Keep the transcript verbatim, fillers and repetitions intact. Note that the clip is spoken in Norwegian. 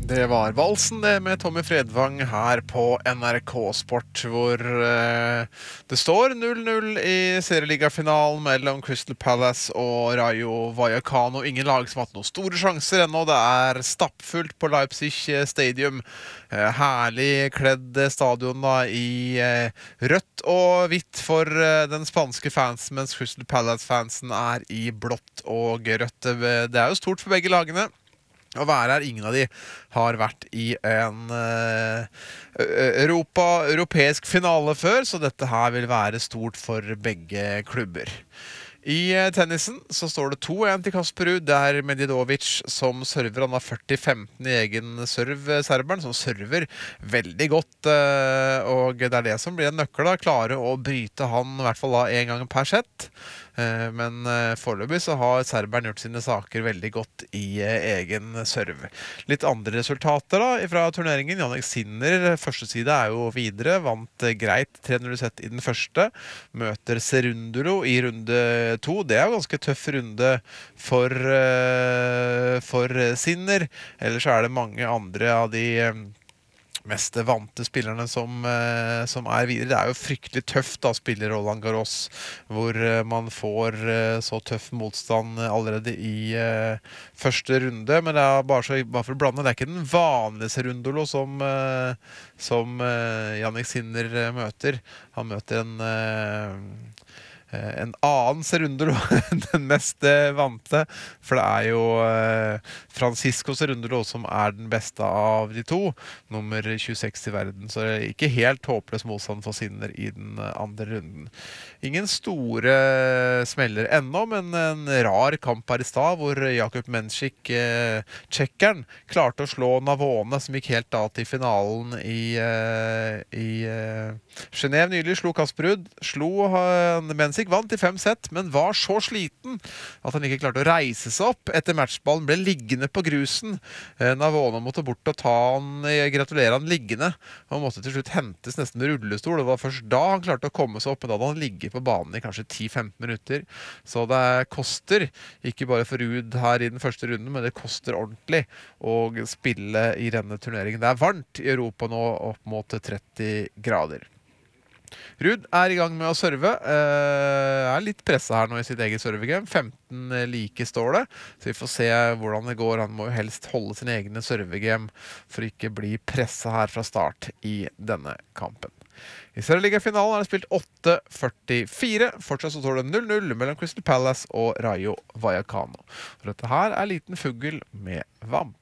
Det var valsen det med Tommy Fredvang her på N R K Sport, hvor eh, det står null null i serieligafinalen mellom Crystal Palace og Rayo Vallecano. Ingen lag som har hatt noen store sjanser ennå. Det er stappfullt på Leipzig Stadium. Eh, herlig kledd stadion da, i eh, rødt og hvitt for eh, den spanske fansen, mens Crystal Palace-fansen er i blått og rødt. Det er jo stort for begge lagene å være her. Ingen av de har vært i en uh, Europa, europeisk finale før, så dette her vil være stort for begge klubber. I uh, tennisen så står det to en til Kasper Ruud. Det er Medjedovic som server. Han har førti femten i egen serv, serberen, som server veldig godt, uh, og det er det som blir en nøkkel da, klare å bryte han i hvert fall da en gang per sett. Men foreløpig så har serberen gjort sine saker veldig godt i egen serv. Litt andre resultater da fra turneringen. Jannik Sinner, første side er jo videre, vant greit tre null sett i den første, møter Cerundolo i runde to. Det er jo ganske tøff runde for, for Sinner. Ellers er det mange andre av de mest vante spillerne som, eh, som er videre. Det er jo fryktelig tøft da, spiller Roland Garros, hvor eh, man får eh, så tøff motstand allerede i eh, første runde, men det er bare, så, bare for å blande, det er ikke den vanlige Cerundolo som, eh, som eh, Jannik Sinner eh, møter. Han møter en eh, en annen Cerundolo enn den mest vante, for det er jo eh, Francisco Cerundolo som er den beste av de to, nummer tjueseks i verden, så det er ikke helt håpløs motstand for Sinner i den andre runden. Ingen store smeller ennå, men en rar kamp her i stad, hvor Jakub Menšik, eh, tjekkeren, klarte å slå Navone, som gikk helt da til finalen i, eh, i eh, Genève nylig, slo Kasper Ruud, slo uh, Menšik, vant i fem sett, men var så sliten at han ikke klarte å reise seg opp etter matchballen, ble liggende på grusen. Eh, Navone måtte bort og ta han, gratulere han liggende. Han måtte til slutt hentes nesten med rullestol. Det var først da han klarte å komme seg opp, men da hadde han ligget på banen i kanskje ti til femten minutter. Så det koster, ikke bare for Ruud her i den første runden, men det koster ordentlig å spille i denne turneringen. Det er varmt i Europa nå, opp mot tretti grader. Ruud er i gang med å serve, eh, er litt presset her nå i sitt eget servegame, femten like står det, så vi får se hvordan det går. Han må jo helst holde sin egne servegame for ikke bli presset her fra start i denne kampen. I serieligafinalen er det spilt åtte førtifire, fortsatt så står det null null mellom Crystal Palace og Rayo Vallecano. Og dette her er liten fugl med vamp.